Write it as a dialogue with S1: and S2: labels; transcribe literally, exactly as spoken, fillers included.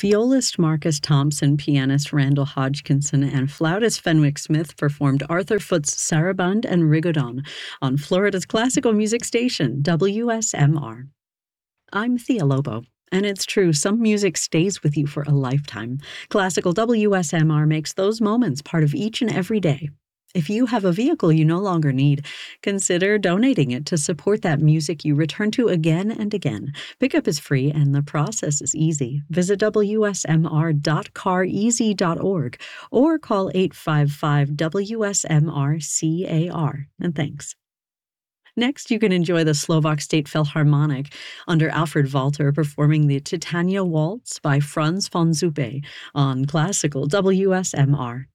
S1: Violist Marcus Thompson, pianist Randall Hodgkinson, and flautist Fenwick Smith performed Arthur Foote's Sarabande and Rigodon on Florida's classical music station, W S M R. I'm Thea Lobo. And it's true, some music stays with you for a lifetime. Classical W S M R makes those moments part of each and every day. If you have a vehicle you no longer need, consider donating it to support that music you return to again and again. Pickup is free and the process is easy. Visit W S M R dot car easy dot org or call eight five five W S M R C A R. And thanks. Next, you can enjoy the Slovak State Philharmonic under Alfred Walter performing the Titania Waltz by Franz von Zuppe on classical W S M R.